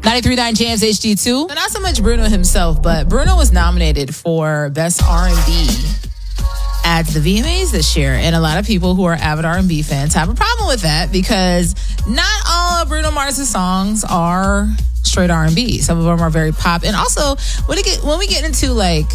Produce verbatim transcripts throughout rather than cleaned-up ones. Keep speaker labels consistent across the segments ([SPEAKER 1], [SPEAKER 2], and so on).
[SPEAKER 1] ninety-three point nine Jams H D two. Not so much Bruno himself, but Bruno was nominated for Best R and B at the V M As this year. And a lot of people who are avid R and B fans have a problem with that because not all of Bruno Mars' songs are straight R and B. Some of them are very pop. And also, when, it get, when we get into like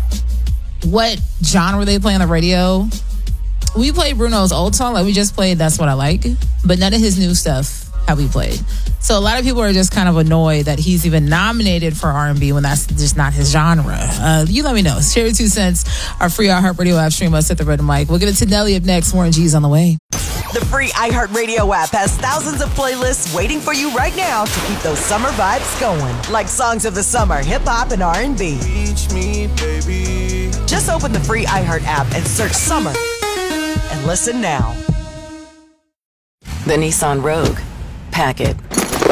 [SPEAKER 1] what genre they play on the radio, we play Bruno's old song. Like we just played That's What I Like. But none of his new stuff have we played. So a lot of people are just kind of annoyed that he's even nominated for R and B when that's just not his genre. Uh, you let me know. Share your two cents. Our free iHeartRadio app, stream us at the Red Mic. We'll get into Nelly up next. Warren G's on the way.
[SPEAKER 2] The free iHeartRadio app has thousands of playlists waiting for you right now to keep those summer vibes going. Like songs of the summer, hip hop, and R and B.
[SPEAKER 3] Reach me, baby.
[SPEAKER 2] Just open the free iHeart app and search summer and listen now.
[SPEAKER 4] The Nissan Rogue. Pack it.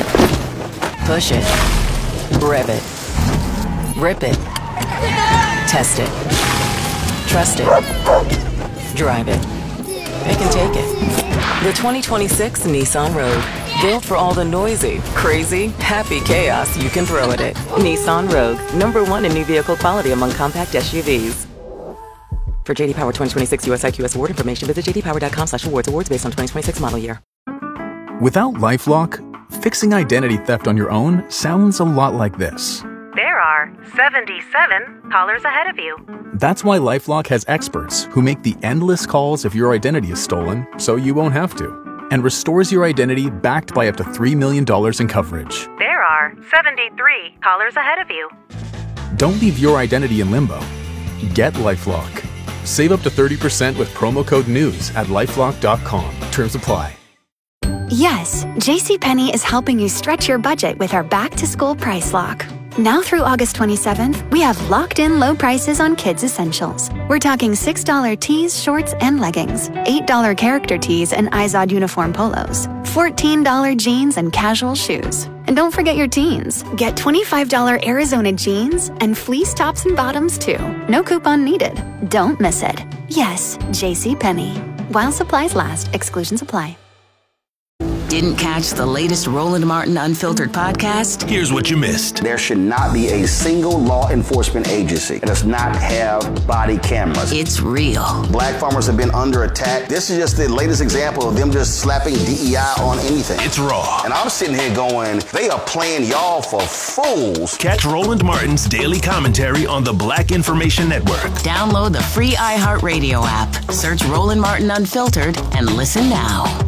[SPEAKER 4] Push it. Rev it. Rip it. Test it. Trust it. Drive it. Pick and take it. The twenty twenty-six Nissan Rogue. Built for all the noisy, crazy, happy chaos you can throw at it. Nissan Rogue. Number one in new vehicle quality among compact S U Vs. For J D Power twenty twenty-six U S I Q S award information, visit j d power dot com slash awards. Awards based on twenty twenty-six model year.
[SPEAKER 5] Without LifeLock, fixing identity theft on your own sounds a lot like this.
[SPEAKER 6] There are seventy-seven callers ahead of you.
[SPEAKER 5] That's why LifeLock has experts who make the endless calls if your identity is stolen, so you won't have to, and restores your identity backed by up to three million dollars in coverage.
[SPEAKER 6] There are seventy-three callers ahead of you.
[SPEAKER 5] Don't leave your identity in limbo. Get LifeLock. Save up to thirty percent with promo code NEWS at lifelock dot com. Terms apply.
[SPEAKER 7] Yes, JCPenney is helping you stretch your budget with our back-to-school price lock. Now through August twenty-seventh, we have locked-in low prices on kids' essentials. We're talking six dollars tees, shorts, and leggings, eight dollars character tees and Izod uniform polos, fourteen dollars jeans and casual shoes. And don't forget your teens. Get twenty-five dollars Arizona jeans and fleece tops and bottoms, too. No coupon needed. Don't miss it. Yes, JCPenney. While supplies last, exclusions apply.
[SPEAKER 8] Didn't catch the latest Roland Martin Unfiltered podcast?
[SPEAKER 9] Here's what you missed.
[SPEAKER 10] There should not be a single law enforcement agency that does not have body cameras.
[SPEAKER 8] It's real.
[SPEAKER 10] Black farmers have been under attack. This is just the latest example of them just slapping D E I on anything.
[SPEAKER 9] It's raw.
[SPEAKER 10] And I'm sitting here going, they are playing y'all for fools.
[SPEAKER 9] Catch Roland Martin's daily commentary on the Black Information Network.
[SPEAKER 8] Download the free iHeartRadio app. Search Roland Martin Unfiltered and listen now.